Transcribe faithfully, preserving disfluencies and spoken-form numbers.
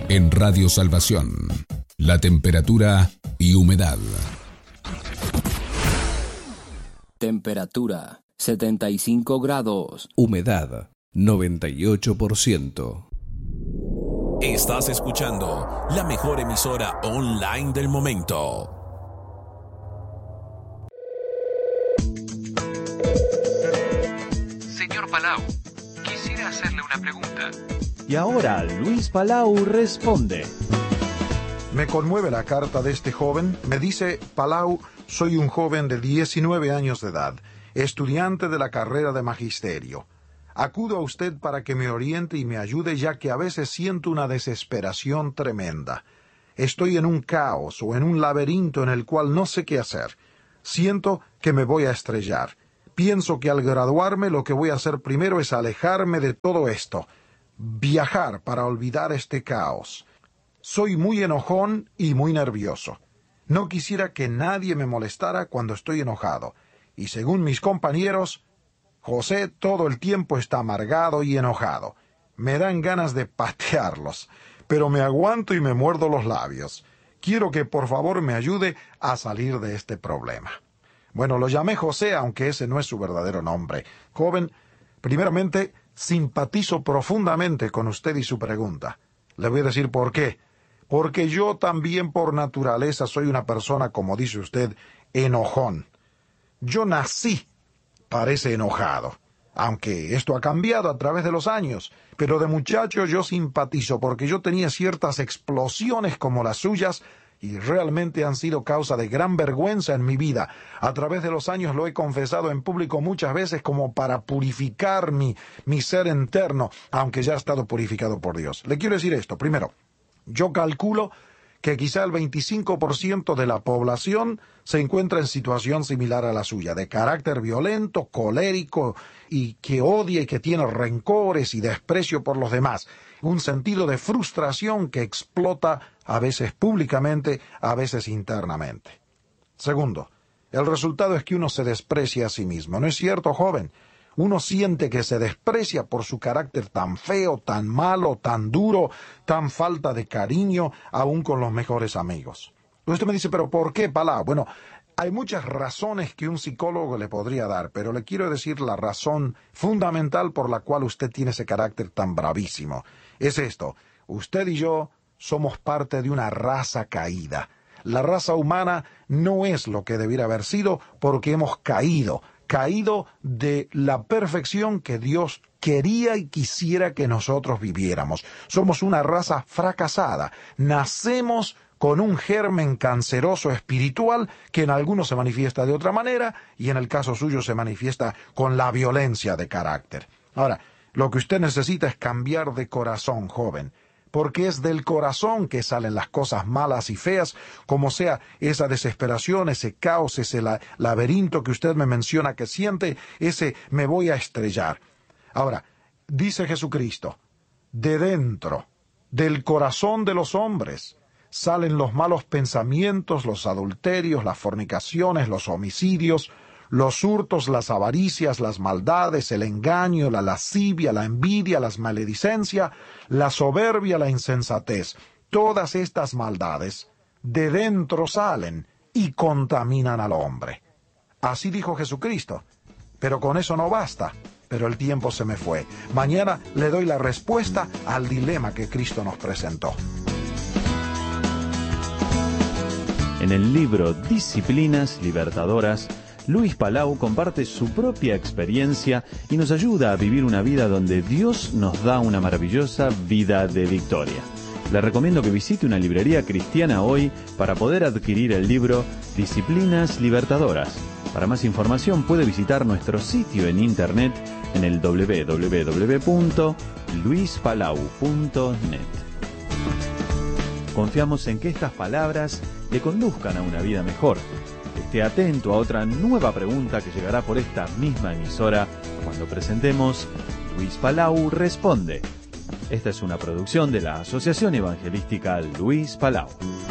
En Radio Salvación, la temperatura y humedad. Temperatura setenta y cinco grados. Humedad noventa y ocho por ciento. Estás escuchando la mejor emisora online del momento. Señor Palau, quisiera hacerle una pregunta. Y ahora Luis Palau responde. Me conmueve la carta de este joven. Me dice: Palau, soy un joven de diecinueve años de edad, estudiante de la carrera de magisterio. Acudo a usted para que me oriente y me ayude, ya que a veces siento una desesperación tremenda. Estoy en un caos o en un laberinto en el cual no sé qué hacer. Siento que me voy a estrellar. Pienso que al graduarme lo que voy a hacer primero es alejarme de todo esto. Viajar para olvidar este caos. Soy muy enojón y muy nervioso. No quisiera que nadie me molestara cuando estoy enojado. Y según mis compañeros, José todo el tiempo está amargado y enojado. Me dan ganas de patearlos, pero me aguanto y me muerdo los labios. Quiero que por favor me ayude a salir de este problema. Bueno, lo llamé José, aunque ese no es su verdadero nombre. Joven, primeramente, simpatizo profundamente con usted y su pregunta. Le voy a decir por qué. Porque yo también por naturaleza soy una persona, como dice usted, enojón. Yo nací, parece enojado, aunque esto ha cambiado a través de los años, pero de muchacho yo simpatizo porque yo tenía ciertas explosiones como las suyas y realmente han sido causa de gran vergüenza en mi vida. A través de los años lo he confesado en público muchas veces como para purificar mi, mi ser interno, aunque ya ha estado purificado por Dios. Le quiero decir esto. Primero, yo calculo que quizá el veinticinco por ciento de la población se encuentra en situación similar a la suya, de carácter violento, colérico, y que odia y que tiene rencores y desprecio por los demás. Un sentido de frustración que explota a veces públicamente, a veces internamente. Segundo, el resultado es que uno se desprecia a sí mismo. ¿No es cierto, joven? Uno siente que se desprecia por su carácter tan feo, tan malo, tan duro, tan falta de cariño, aún con los mejores amigos. Usted me dice, ¿pero por qué, Palau? Bueno, hay muchas razones que un psicólogo le podría dar, pero le quiero decir la razón fundamental por la cual usted tiene ese carácter tan bravísimo. Es esto: usted y yo somos parte de una raza caída. La raza humana no es lo que debiera haber sido porque hemos caído. Caído de la perfección que Dios quería y quisiera que nosotros viviéramos. Somos una raza fracasada. Nacemos con un germen canceroso espiritual que en algunos se manifiesta de otra manera y en el caso suyo se manifiesta con la violencia de carácter. Ahora, lo que usted necesita es cambiar de corazón, joven. Porque es del corazón que salen las cosas malas y feas, como sea esa desesperación, ese caos, ese la, laberinto que usted me menciona que siente, ese me voy a estrellar. Ahora, dice Jesucristo, de dentro, del corazón de los hombres, salen los malos pensamientos, los adulterios, las fornicaciones, los homicidios, los hurtos, las avaricias, las maldades, el engaño, la lascivia, la envidia, la maledicencia, la soberbia, la insensatez. Todas estas maldades de dentro salen y contaminan al hombre. Así dijo Jesucristo. Pero con eso no basta. Pero el tiempo se me fue. Mañana le doy la respuesta al dilema que Cristo nos presentó. En el libro Disciplinas Libertadoras, Luis Palau comparte su propia experiencia y nos ayuda a vivir una vida donde Dios nos da una maravillosa vida de victoria. Le recomiendo que visite una librería cristiana hoy para poder adquirir el libro Disciplinas Libertadoras. Para más información puede visitar nuestro sitio en internet en el doble u doble u doble u punto luis palau punto net. Confiamos en que estas palabras le conduzcan a una vida mejor. Esté atento a otra nueva pregunta que llegará por esta misma emisora cuando presentemos Luis Palau Responde. Esta es una producción de la Asociación Evangelística Luis Palau.